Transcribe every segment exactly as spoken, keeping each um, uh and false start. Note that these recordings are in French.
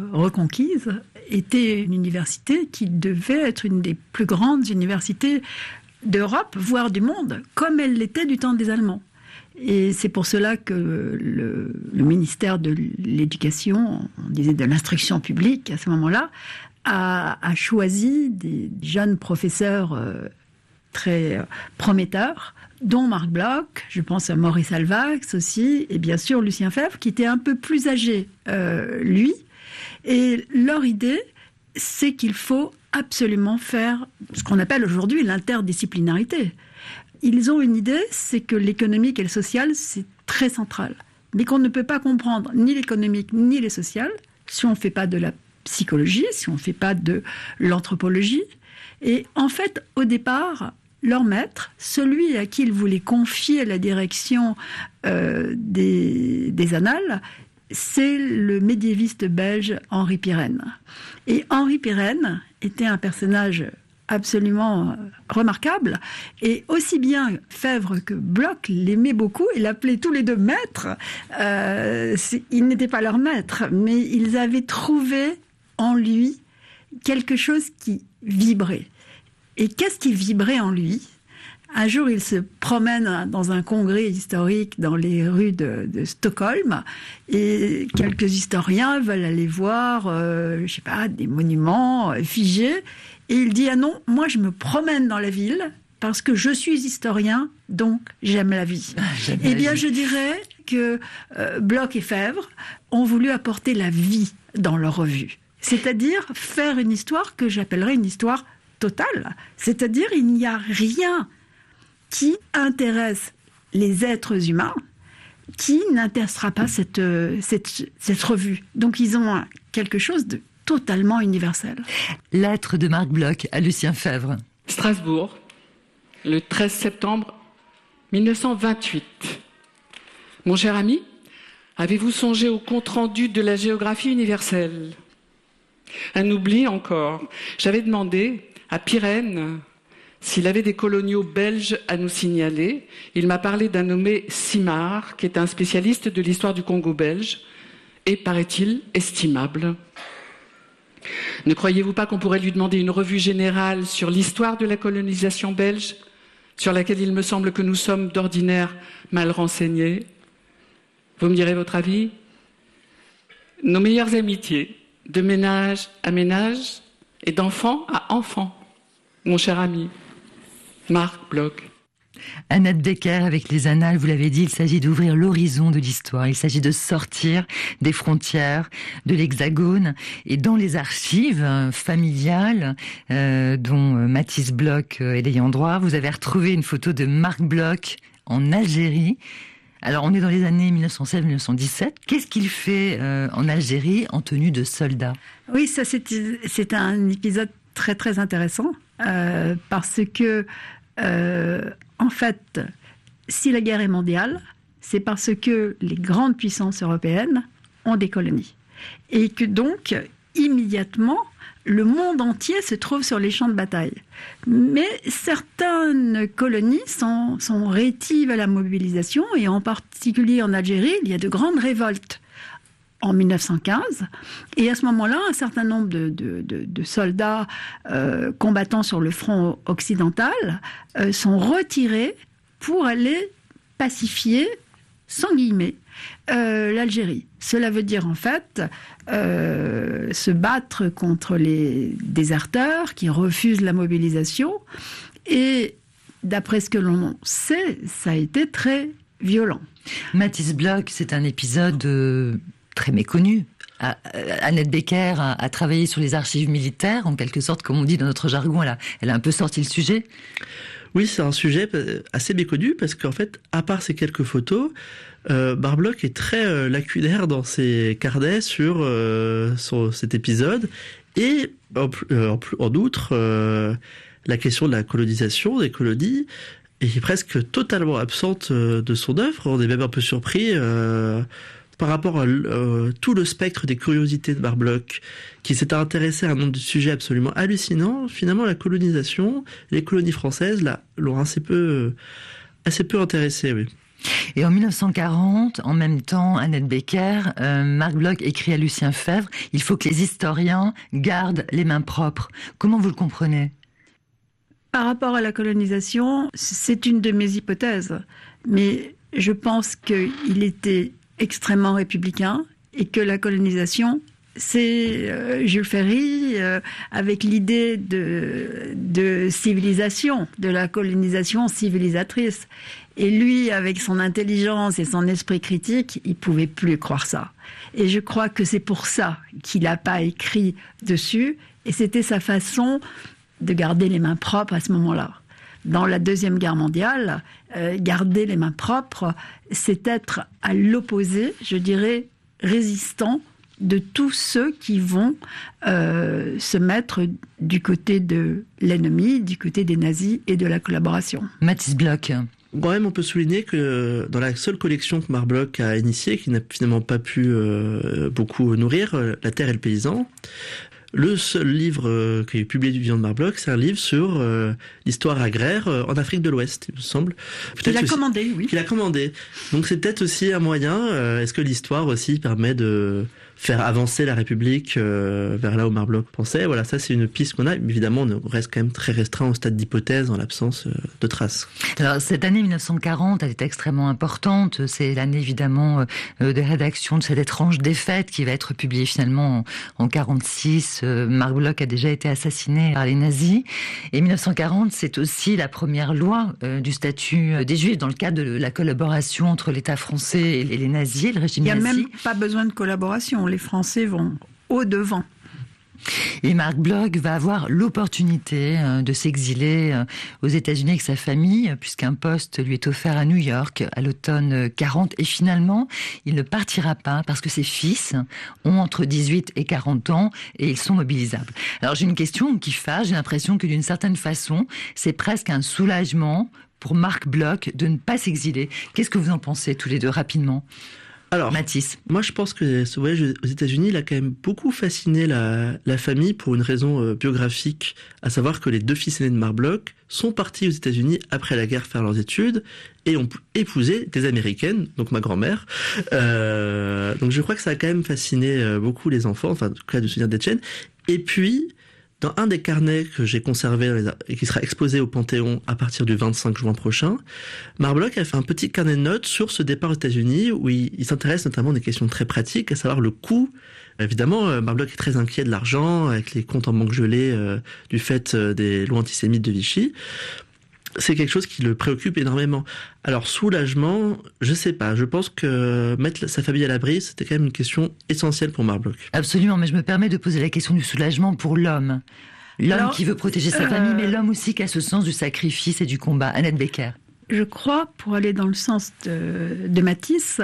reconquise, était une université qui devait être une des plus grandes universités d'Europe, voire du monde, comme elle l'était du temps des Allemands. Et c'est pour cela que le, le ministère de l'Éducation, on disait de l'instruction publique à ce moment-là, a, a choisi des jeunes professeurs euh, très euh, prometteurs, dont Marc Bloch, je pense à Maurice Alvax aussi, et bien sûr Lucien Febvre, qui était un peu plus âgé, euh, lui. Et leur idée, c'est qu'il faut absolument faire ce qu'on appelle aujourd'hui l'interdisciplinarité. Ils ont une idée, c'est que l'économique et le social, c'est très central. Mais qu'on ne peut pas comprendre ni l'économique ni le social si on ne fait pas de la psychologie, si on ne fait pas de l'anthropologie. Et en fait, au départ, leur maître, celui à qui ils voulaient confier la direction euh, des, des annales, c'est le médiéviste belge Henri Pirenne. Et Henri Pirenne était un personnage absolument remarquable, et aussi bien Febvre que Bloch l'aimaient beaucoup et l'appelaient tous les deux maîtres. Euh, ils n'étaient pas leur maître, mais ils avaient trouvé en lui quelque chose qui vibrait. Et qu'est-ce qui vibrait en lui ? Un jour, il se promène dans un congrès historique dans les rues de, de Stockholm, et quelques historiens veulent aller voir, euh, je sais pas, des monuments euh, figés. Et il dit « Ah non, moi je me promène dans la ville parce que je suis historien, donc j'aime la vie. Ah, » Eh bien, je dirais que euh, Bloch et Febvre ont voulu apporter la vie dans leur revue. C'est-à-dire faire une histoire que j'appellerais une histoire totale. C'est-à-dire il n'y a rien qui intéresse les êtres humains qui n'intéressera pas cette, cette, cette revue. Donc ils ont quelque chose de totalement universel. Lettre de Marc Bloch à Lucien Febvre. Strasbourg, le treize septembre mille neuf cent vingt-huit. Mon cher ami, avez-vous songé au compte-rendu de la géographie universelle ? Un oubli encore. J'avais demandé à Pirenne s'il avait des coloniaux belges à nous signaler. Il m'a parlé d'un nommé Simard, qui est un spécialiste de l'histoire du Congo belge, et, paraît-il, estimable. Ne croyez-vous pas qu'on pourrait lui demander une revue générale sur l'histoire de la colonisation belge, sur laquelle il me semble que nous sommes d'ordinaire mal renseignés ? Vous me direz votre avis ? Nos meilleures amitiés, de ménage à ménage et d'enfant à enfant, mon cher ami, Marc Bloch. Annette Becker, avec les annales, vous l'avez dit, il s'agit d'ouvrir l'horizon de l'histoire. Il s'agit de sortir des frontières, de l'hexagone. Et dans les archives familiales, euh, dont Mathis Bloch est l'ayant droit, vous avez retrouvé une photo de Marc Bloch en Algérie. Alors, on est dans les années mille neuf cent seize mille neuf cent dix-sept. Qu'est-ce qu'il fait euh, en Algérie en tenue de soldat ? Oui, ça, c'est, c'est un épisode très, très intéressant. Euh, parce que, euh, en fait, si la guerre est mondiale, c'est parce que les grandes puissances européennes ont des colonies. Et que donc, immédiatement, le monde entier se trouve sur les champs de bataille. Mais certaines colonies sont, sont rétives à la mobilisation, et en particulier en Algérie, il y a de grandes révoltes en mille neuf cent quinze. Et à ce moment-là, un certain nombre de, de, de, de soldats euh, combattant sur le front occidental euh, sont retirés pour aller pacifier, sans guillemets, euh, l'Algérie. Cela veut dire en fait euh, se battre contre les déserteurs qui refusent la mobilisation. Et d'après ce que l'on sait, ça a été très violent. Mathis Bloch, c'est un épisode euh, très méconnu. Annette Becker a, a travaillé sur les archives militaires, en quelque sorte, comme on dit dans notre jargon, elle a, elle a un peu sorti le sujet. Oui, c'est un sujet assez méconnu, parce qu'en fait, à part ces quelques photos, euh, Marc Bloch est très euh, lacunaire dans ses carnets sur, euh, sur cet épisode, et en, en, en outre, euh, la question de la colonisation, des colonies, est presque totalement absente de son œuvre. On est même un peu surpris euh, par rapport à euh, tout le spectre des curiosités de Marc Bloch, qui s'est intéressé à un nombre de sujets absolument hallucinants. Finalement, la colonisation, les colonies françaises, là, l'ont assez peu, assez peu intéressé, oui. Et en mille neuf cent quarante, en même temps, Annette Becker, euh, Marc Bloch écrit à Lucien Febvre « Il faut que les historiens gardent les mains propres ». Comment vous le comprenez ? Par rapport à la colonisation, c'est une de mes hypothèses. Mais je pense qu'il était extrêmement républicain et que la colonisation, c'est euh, Jules Ferry euh, avec l'idée de, de civilisation, de la colonisation civilisatrice. Et lui, avec son intelligence et son esprit critique, il pouvait plus croire ça. Et je crois que c'est pour ça qu'il n'a pas écrit dessus. Et c'était sa façon de garder les mains propres à ce moment-là. Dans la Deuxième Guerre mondiale, euh, garder les mains propres, c'est être à l'opposé, je dirais, résistant de tous ceux qui vont euh, se mettre du côté de l'ennemi, du côté des nazis et de la collaboration. Mathis Bloch. Quand même, on peut souligner que dans la seule collection que Marc Bloch a initiée, qui n'a finalement pas pu euh, beaucoup nourrir, La Terre et le paysan, le seul livre euh, qui est publié du vivant de Marc Bloch, c'est un livre sur euh, l'histoire agraire euh, en Afrique de l'Ouest, il me semble. Qu'il a commandé, oui. Qu'il a commandé. Donc c'est peut-être aussi un moyen. Euh, est-ce que l'histoire aussi permet de faire avancer la République euh, vers là où Marc Bloch pensait? Voilà, ça c'est une piste qu'on a. Évidemment, on reste quand même très restreint au stade d'hypothèse en l'absence euh, de traces. Alors cette année mille neuf cent quarante, elle est extrêmement importante. C'est l'année évidemment euh, de rédaction de cette étrange défaite qui va être publiée finalement en, en quarante-six. Euh, Marc Bloch a déjà été assassiné par les nazis. Et mille neuf cent quarante, c'est aussi la première loi euh, du statut des Juifs dans le cadre de la collaboration entre l'État français et les nazis, et le régime nazi. Il n'y a même pas besoin de collaboration. Les Français vont au-devant. Et Marc Bloch va avoir l'opportunité de s'exiler aux États-Unis avec sa famille, puisqu'un poste lui est offert à New York à l'automne quarante. Et finalement, il ne partira pas parce que ses fils ont entre dix-huit et quarante ans et ils sont mobilisables. Alors j'ai une question qui fâche. J'ai l'impression que d'une certaine façon, c'est presque un soulagement pour Marc Bloch de ne pas s'exiler. Qu'est-ce que vous en pensez tous les deux rapidement ? Alors, Mathis. Moi, je pense que ce voyage aux États-Unis, il a quand même beaucoup fasciné la, la famille pour une raison euh, biographique, à savoir que les deux fils aînés de Marc Bloch sont partis aux États-Unis après la guerre faire leurs études et ont épousé des Américaines, donc ma grand-mère. Euh, donc, je crois que ça a quand même fasciné beaucoup les enfants, enfin, en tout cas, de se souvenir d'Etienne. Et puis, dans un des carnets que j'ai conservé et qui sera exposé au Panthéon à partir du vingt-cinq juin prochain, Marc Bloch a fait un petit carnet de notes sur ce départ aux États-Unis où il, il s'intéresse notamment à des questions très pratiques, à savoir le coût. Évidemment, Marc Bloch est très inquiet de l'argent avec les comptes en banque gelés euh, du fait euh, des lois antisémites de Vichy. C'est quelque chose qui le préoccupe énormément. Alors, soulagement, je sais pas. Je pense que mettre sa famille à l'abri, c'était quand même une question essentielle pour Marc Bloch. Absolument, mais je me permets de poser la question du soulagement pour l'homme. L'homme Alors, qui veut protéger sa euh... famille, mais l'homme aussi qui a ce sens du sacrifice et du combat. Annette Becker. Je crois, pour aller dans le sens de, de Matisse,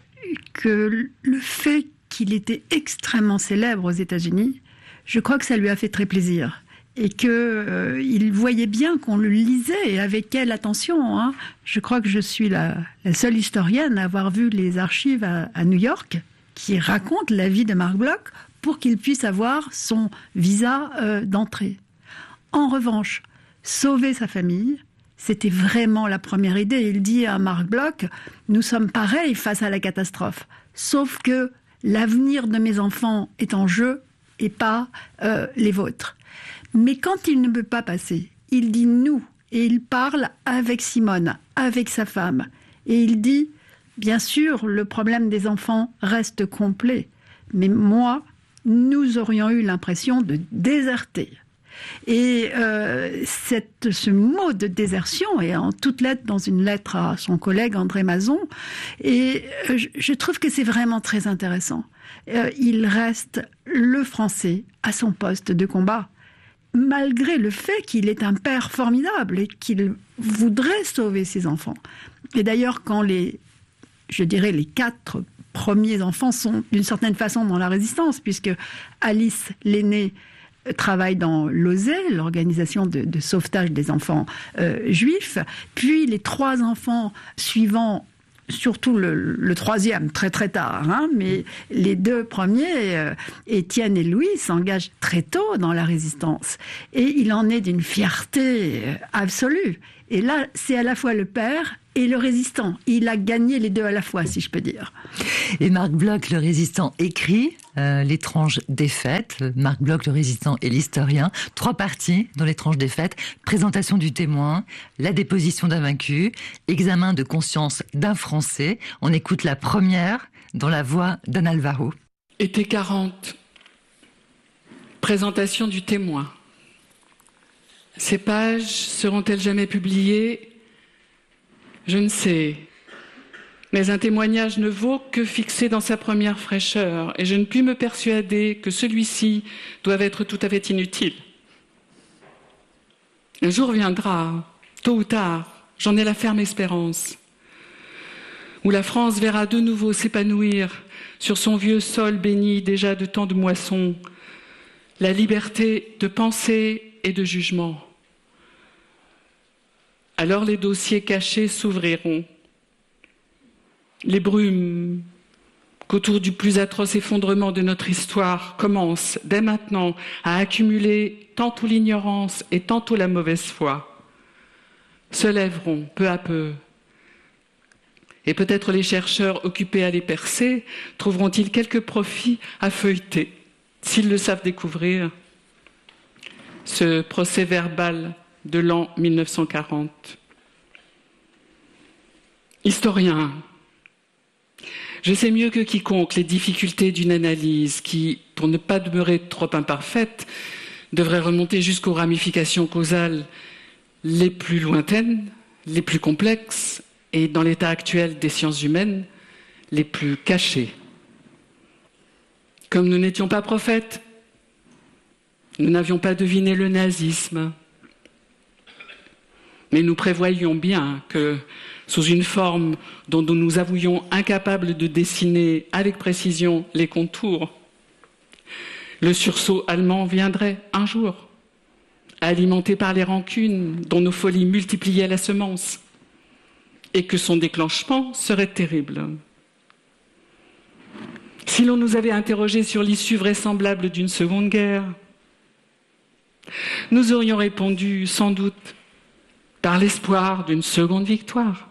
que le fait qu'il était extrêmement célèbre aux États-Unis, je crois que ça lui a fait très plaisir. Et qu'il euh, voyait bien qu'on le lisait, et avec quelle attention. Hein. Je crois que je suis la, la seule historienne à avoir vu les archives à, à New York qui racontent la vie de Marc Bloch pour qu'il puisse avoir son visa euh, d'entrée. En revanche, sauver sa famille, c'était vraiment la première idée. Il dit à Marc Bloch, nous sommes pareils face à la catastrophe, sauf que l'avenir de mes enfants est en jeu et pas euh, les vôtres. Mais quand il ne peut pas passer, il dit « nous » et il parle avec Simone, avec sa femme. Et il dit « bien sûr, le problème des enfants reste complet, mais moi, nous aurions eu l'impression de déserter. » Et euh, cette, ce mot de désertion est en toutes lettres dans une lettre à son collègue André Mazon. Et euh, je, je trouve que c'est vraiment très intéressant. Euh, il reste le Français à son poste de combat, malgré le fait qu'il est un père formidable et qu'il voudrait sauver ses enfants. Et d'ailleurs, quand les, je dirais, les quatre premiers enfants sont d'une certaine façon dans la résistance, puisque Alice, l'aînée, travaille dans l'O S E, l'organisation de, de sauvetage des enfants euh, juifs, puis les trois enfants suivants, surtout le, le troisième, très très tard, hein, mais les deux premiers, euh, Étienne et Louis, s'engagent très tôt dans la résistance. Et il en est d'une fierté absolue. Et là, c'est à la fois le père et le résistant. Il a gagné les deux à la fois, si je peux dire. Et Marc Bloch, le résistant, écrit euh, L'étrange défaite. Marc Bloch, le résistant et l'historien. Trois parties dans L'étrange défaite. Présentation du témoin, la déposition d'un vaincu, examen de conscience d'un Français. On écoute la première dans la voix d'Anne Alvaro. Été quarante. Présentation du témoin. Ces pages seront-elles jamais publiées ? Je ne sais. Mais un témoignage ne vaut que fixé dans sa première fraîcheur, et je ne puis me persuader que celui-ci doit être tout à fait inutile. Un jour viendra, tôt ou tard, j'en ai la ferme espérance, où la France verra de nouveau s'épanouir sur son vieux sol béni déjà de tant de moissons, la liberté de pensée et de jugement. Alors les dossiers cachés s'ouvriront. Les brumes qu'autour du plus atroce effondrement de notre histoire commencent dès maintenant à accumuler tantôt l'ignorance et tantôt la mauvaise foi, se lèveront peu à peu. Et peut-être les chercheurs occupés à les percer trouveront-ils quelques profits à feuilleter, s'ils le savent découvrir, ce procès-verbal de l'an mille neuf cent quarante. Historien, je sais mieux que quiconque les difficultés d'une analyse qui, pour ne pas demeurer trop imparfaite, devrait remonter jusqu'aux ramifications causales les plus lointaines, les plus complexes et, dans l'état actuel des sciences humaines, les plus cachées. Comme nous n'étions pas prophètes, nous n'avions pas deviné le nazisme, mais nous prévoyions bien que, sous une forme dont nous nous avouions incapables de dessiner avec précision les contours, le sursaut allemand viendrait un jour, alimenté par les rancunes dont nos folies multipliaient la semence, et que son déclenchement serait terrible. Si l'on nous avait interrogés sur l'issue vraisemblable d'une seconde guerre, nous aurions répondu sans doute par l'espoir d'une seconde victoire,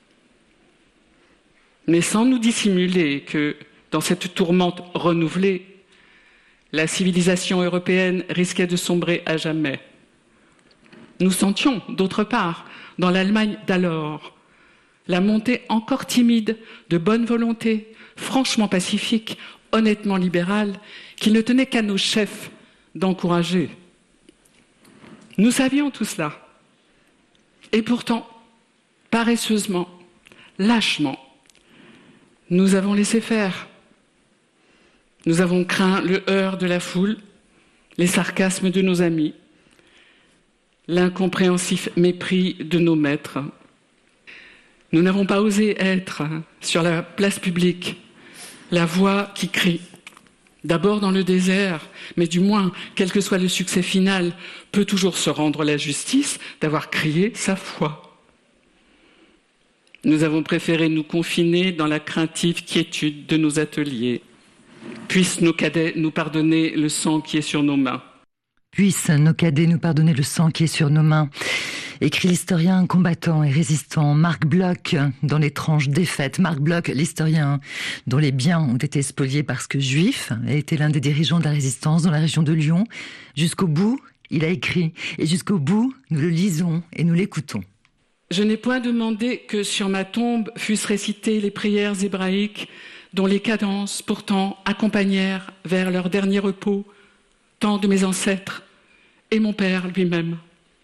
mais sans nous dissimuler que, dans cette tourmente renouvelée, la civilisation européenne risquait de sombrer à jamais. Nous sentions, d'autre part, dans l'Allemagne d'alors, la montée encore timide de bonne volonté, franchement pacifique, honnêtement libérale, qu'il ne tenait qu'à nos chefs d'encourager. Nous savions tout cela. Et pourtant, paresseusement, lâchement, nous avons laissé faire. Nous avons craint le heurt de la foule, les sarcasmes de nos amis, l'incompréhensif mépris de nos maîtres. Nous n'avons pas osé être, sur la place publique, la voix qui crie. D'abord dans le désert, mais du moins, quel que soit le succès final, peut toujours se rendre la justice d'avoir crié sa foi. Nous avons préféré nous confiner dans la craintive quiétude de nos ateliers. Puissent nos cadets nous pardonner le sang qui est sur nos mains. Puissent nos cadets nous pardonner le sang qui est sur nos mains. Écrit l'historien, combattant et résistant Marc Bloch dans L'étrange défaite. Marc Bloch, l'historien dont les biens ont été spoliés parce que juif, a été l'un des dirigeants de la résistance dans la région de Lyon. Jusqu'au bout, il a écrit. Et jusqu'au bout, nous le lisons et nous l'écoutons. Je n'ai point demandé que sur ma tombe fussent récitées les prières hébraïques dont les cadences pourtant accompagnèrent vers leur dernier repos tant de mes ancêtres et mon père lui-même.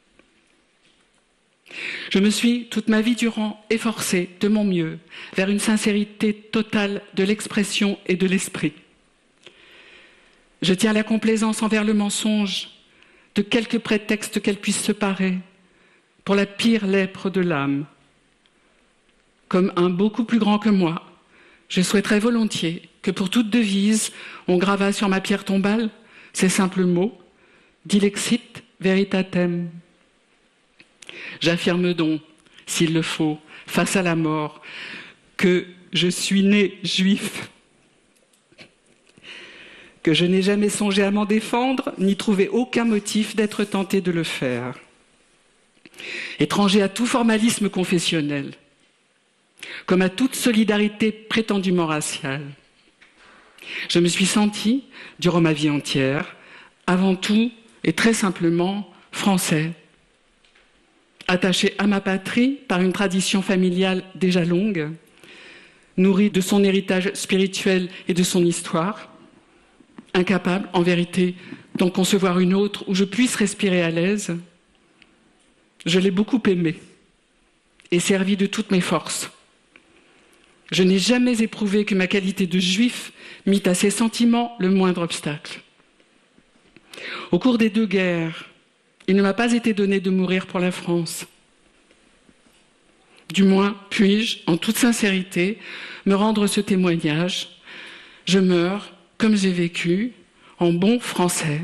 Je me suis, toute ma vie durant, efforcée de mon mieux vers une sincérité totale de l'expression et de l'esprit. Je tiens la complaisance envers le mensonge, de quelque prétexte qu'elle puisse se parer, pour la pire lèpre de l'âme. Comme un beaucoup plus grand que moi, je souhaiterais volontiers que pour toute devise, on gravât sur ma pierre tombale ces simples mots « Dilexit veritatem ». J'affirme donc, s'il le faut, face à la mort, que je suis né juif, que je n'ai jamais songé à m'en défendre, ni trouvé aucun motif d'être tenté de le faire. Étranger à tout formalisme confessionnel, comme à toute solidarité prétendument raciale. Je me suis sentie, durant ma vie entière, avant tout et très simplement français, attaché à ma patrie par une tradition familiale déjà longue, nourrie de son héritage spirituel et de son histoire, incapable, en vérité, d'en concevoir une autre où je puisse respirer à l'aise. Je l'ai beaucoup aimée et servi de toutes mes forces. Je n'ai jamais éprouvé que ma qualité de juif mit à ces sentiments le moindre obstacle. Au cours des deux guerres, il ne m'a pas été donné de mourir pour la France. Du moins, puis-je, en toute sincérité, me rendre ce témoignage. Je meurs, comme j'ai vécu, en bon français.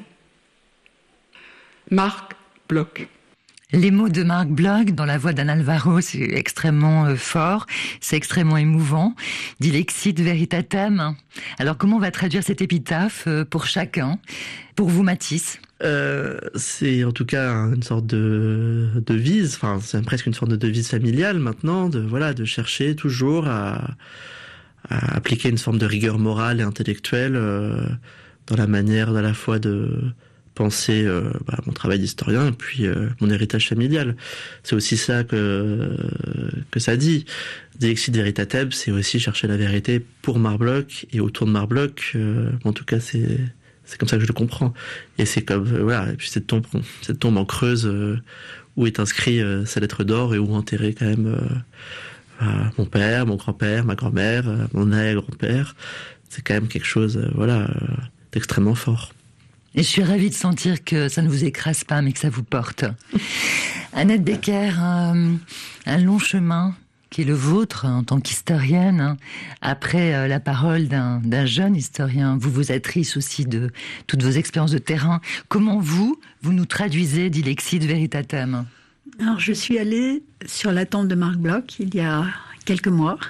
Marc Bloch. Les mots de Marc Bloch dans la voix d'Anne Alvaro, c'est extrêmement euh, fort, c'est extrêmement émouvant. Dilexit veritatem. Alors comment on va traduire cette épitaphe euh, pour chacun? Pour vous, Mathis? Euh, c'est en tout cas une sorte de devise, enfin c'est presque une sorte de devise familiale maintenant, de voilà, de chercher toujours à, à appliquer une forme de rigueur morale et intellectuelle euh, dans la manière à la fois de penser euh, bah, mon travail d'historien et puis euh, mon héritage familial. C'est aussi ça que que ça dit. Dilexit veritatem, c'est aussi chercher la vérité pour Marc Bloch et autour de Marc Bloch. Euh, en tout cas, c'est c'est comme ça que je le comprends. Et c'est comme euh, voilà. Et puis cette tombe, cette tombe en creuse euh, où est inscrit euh, sa lettre d'or et où enterré quand même euh, euh, mon père, mon grand-père, ma grand-mère, euh, mon arrière-grand-père. C'est quand même quelque chose, euh, voilà, euh, d'extrêmement fort. Et je suis ravie de sentir que ça ne vous écrase pas, mais que ça vous porte. Annette Becker, un, un long chemin qui est le vôtre en tant qu'historienne, après la parole d'un, d'un jeune historien. Vous vous êtes riche aussi de toutes vos expériences de terrain. Comment vous, vous nous traduisez Dilexit veritatem? Alors, je suis allée sur la tombe de Marc Bloch il y a quelques mois.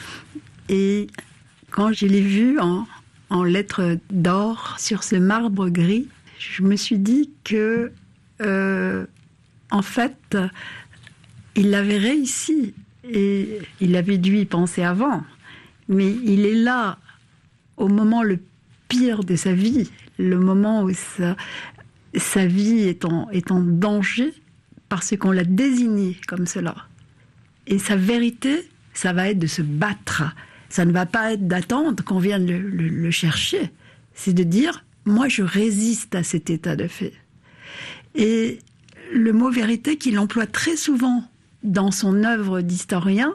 Et quand je l'ai vu en... en lettres d'or sur ce marbre gris, je me suis dit que, euh, en fait, il avait réussi et il avait dû y penser avant. Mais il est là au moment le pire de sa vie, le moment où sa, sa vie est en, est en danger parce qu'on l'a désigné comme cela. Et sa vérité, ça va être de se battre. Ça ne va pas être d'attendre qu'on vienne le, le, le chercher. C'est de dire, moi je résiste à cet état de fait. Et le mot vérité qu'il emploie très souvent dans son œuvre d'historien,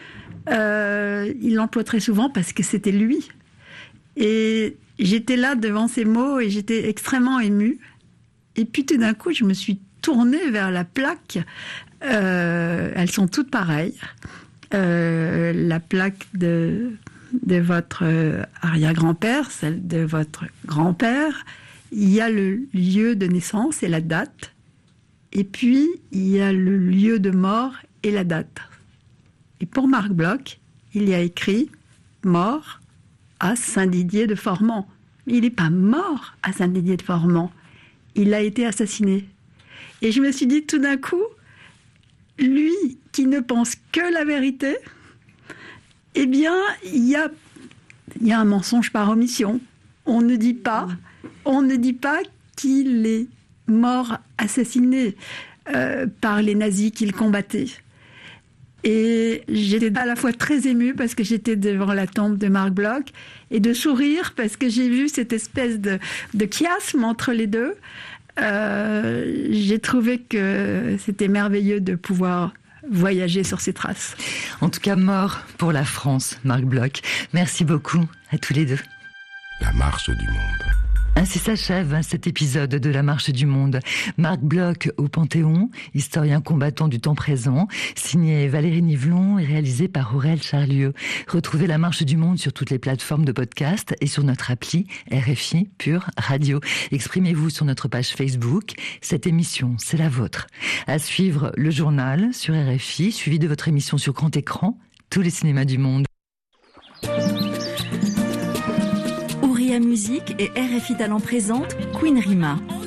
euh, il l'emploie très souvent parce que c'était lui. Et j'étais là devant ces mots et j'étais extrêmement émue. Et puis tout d'un coup, je me suis tournée vers la plaque. Euh, elles sont toutes pareilles. Euh, la plaque de, de votre arrière-grand-père, celle de votre grand-père. Il y a le lieu de naissance et la date. Et puis, il y a le lieu de mort et la date. Et pour Marc Bloch, il y a écrit « mort à Saint-Didier de Formans ». Mais il n'est pas mort à Saint-Didier de Formans. Il a été assassiné. Et je me suis dit tout d'un coup, lui qui ne pense que la vérité, eh bien, il y a, il y a un mensonge par omission. On ne dit pas, on ne dit pas qu'il est mort assassiné euh, par les nazis qu'il combattait. Et j'étais à la fois très émue parce que j'étais devant la tombe de Marc Bloch et de sourire parce que j'ai vu cette espèce de, de chiasme entre les deux. Euh, j'ai trouvé que c'était merveilleux de pouvoir voyager sur ses traces. En tout cas, mort pour la France, Marc Bloch. Merci beaucoup à tous les deux. La marche du monde. Ainsi s'achève cet épisode de La Marche du Monde. Marc Bloch au Panthéon, historien combattant du temps présent, signé Valérie Nivelon et réalisé par Aurèle Charlieu. Retrouvez La Marche du Monde sur toutes les plateformes de podcast et sur notre appli R F I Pure Radio. Exprimez-vous sur notre page Facebook. Cette émission, c'est la vôtre. À suivre le journal sur R F I, suivi de votre émission sur grand écran, tous les cinémas du monde. Musique et R F I Talent présente Queen Rima.